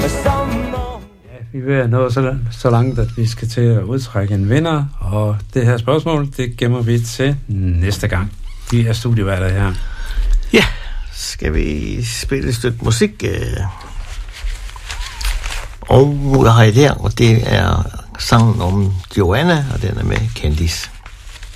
Vi vil nå så langt, at vi skal til at udtrække en vinder, og det her spørgsmål, det gemmer vi til næste gang. Vi er studieværter her. Ja, skal vi spille et stykke musik? Og jeg har et her, og det er sangen om Joanna, og den er med Candice.